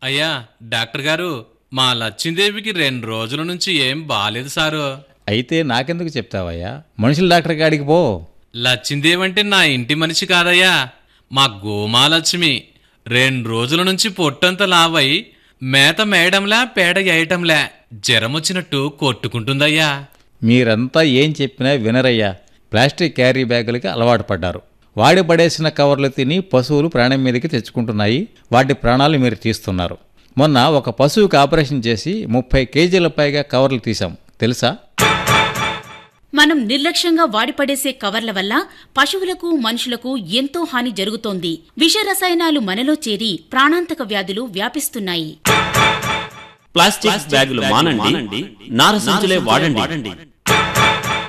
అయ్యా డాక్టర్ గారు, మా లచ్చిందేవికి 2 రోజుల నుంచి ఏం బాలేదు సారు. అయితే నాకెందుకు చెప్తావయ్యా? మనుషుల డాక్టర్ గాడికి పో. లచ్చిందేవి అంటే నా ఇంటి మనిషి కాదయ్యా, మా గోమాలక్ష్మి. 2 రోజుల నుంచి పొట్టంతా లావై మేత మేయడంలా పేడ వేయటంలా జ్వరమొచ్చినట్టు కొట్టుకుంటుందయ్యా. మీరంతా ఏం చెప్పినా వినరయ్యా. ప్లాస్టిక్ క్యారీ బ్యాగులకి అలవాటు పడ్డారు. వాడి పడేసిన కవర్లు తిని పశువులు ప్రాణం మీదకి తెచ్చుకుంటున్నాయి. వాటి ప్రాణాలు మీరు తీస్తున్నారు. మొన్న ఒక పశువుకి ఆపరేషన్ చేసి 30 కేజీల పైగా కవర్లు తీసాం, తెలుసా? మనం నిర్లక్ష్యంగా వాడిపడేసే కవర్ల వల్ల పశువులకు మనుషులకు ఎంతో హాని జరుగుతోంది. విష రసాయనాలు మనలో చేరి ప్రాణాంతక వ్యాధులు వ్యాపిస్తున్నాయి. ప్లాస్టిక్ బ్యాగులు మానండి, నార సంచులే వాడండి.